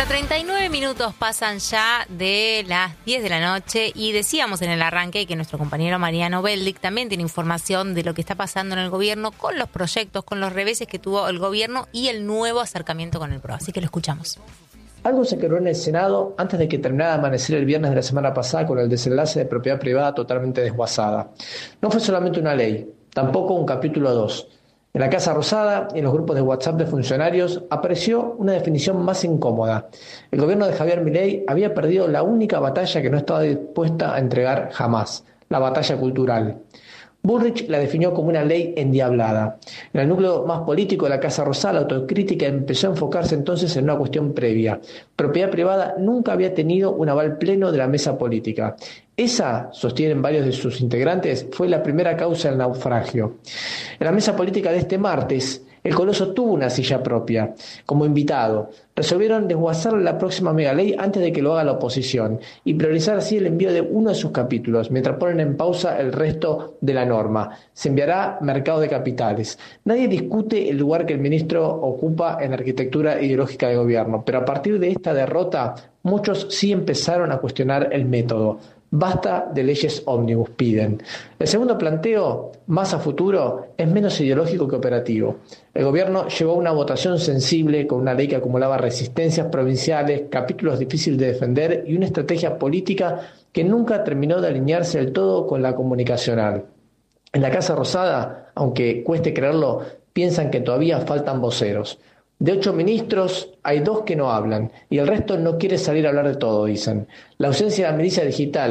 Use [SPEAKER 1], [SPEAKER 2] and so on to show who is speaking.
[SPEAKER 1] Bueno, 39 minutos pasan ya de las 10 de la noche y decíamos en el arranque que nuestro compañero Mariano Beldic también tiene información de lo que está pasando en el gobierno con los proyectos, con los reveses que tuvo el gobierno y el nuevo acercamiento con el PRO. Así que lo escuchamos.
[SPEAKER 2] Algo se quebró en el Senado antes de que terminara de amanecer el viernes de la semana pasada con el desenlace de propiedad privada totalmente desguazada. No fue solamente una ley, tampoco un capítulo 2. En la Casa Rosada y en los grupos de WhatsApp de funcionarios apareció una definición más incómoda. El gobierno de Javier Milei había perdido la única batalla que no estaba dispuesta a entregar jamás, la batalla cultural. Bullrich la definió como una ley endiablada. En el núcleo más político de la Casa Rosada, la autocrítica empezó a enfocarse entonces en una cuestión previa. Propiedad privada nunca había tenido un aval pleno de la mesa política. Esa, sostienen varios de sus integrantes, fue la primera causa del naufragio. En la mesa política de este martes, el Coloso tuvo una silla propia, como invitado. Resolvieron desguazar la próxima megaley antes de que lo haga la oposición y priorizar así el envío de uno de sus capítulos, mientras ponen en pausa el resto de la norma. Se enviará mercado de capitales. Nadie discute el lugar que el ministro ocupa en la arquitectura ideológica de gobierno, pero a partir de esta derrota, muchos sí empezaron a cuestionar el método. Basta de leyes ómnibus, piden. El segundo planteo, más a futuro, es menos ideológico que operativo. El gobierno llevó una votación sensible con una ley que acumulaba resistencias provinciales, capítulos difíciles de defender y una estrategia política que nunca terminó de alinearse del todo con la comunicacional. En la Casa Rosada, aunque cueste creerlo, piensan que todavía faltan voceros. De 8 ministros, hay 2 que no hablan y el resto no quiere salir a hablar de todo, dicen. La ausencia de la milicia digital